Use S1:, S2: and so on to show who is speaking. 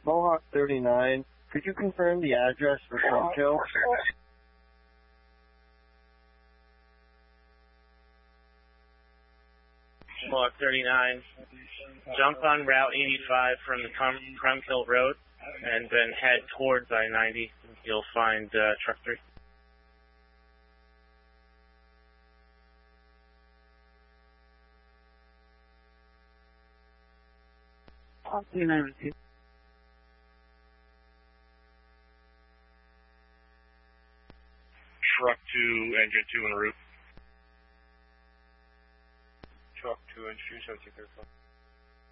S1: Mohawk 39, could you confirm the address for Trump Kill?
S2: Mohawk 39, jump on Route 85 from the Crumkill Road, and then head towards I-90. You'll find Truck 3.
S3: Truck 392.
S4: Truck 2, engine 2 en route.
S5: Truck 2, engine 2, 73.